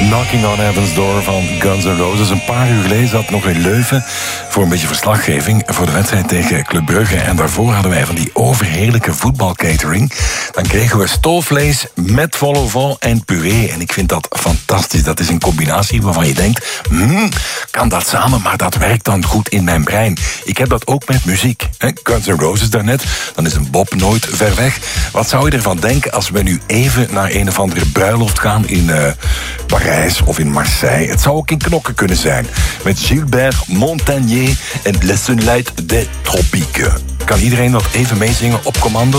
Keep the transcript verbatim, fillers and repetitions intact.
Knocking on Heaven's Door van Guns N' Roses. Een paar uur geleden zat nog in Leuven voor een beetje verslaggeving voor de wedstrijd tegen Club Brugge. En daarvoor hadden wij van die overheerlijke voetbalcatering. Dan kregen we stoofvlees met vol au vent en puree. En ik vind dat fantastisch. Dat is een combinatie waarvan je denkt, hmm, kan dat samen, maar dat werkt dan goed in mijn brein. Ik heb dat ook met muziek. Hè? Guns N' Roses daarnet, dan is een Bob nooit ver weg. Wat zou je ervan denken als we nu even naar een of andere bruiloft gaan in uh, Parijs of in Marseille? Het zou ook in Knokke kunnen zijn. Met Gilbert Montagnier en Le Sunlight des Tropiques. Kan iedereen dat even meezingen op commando?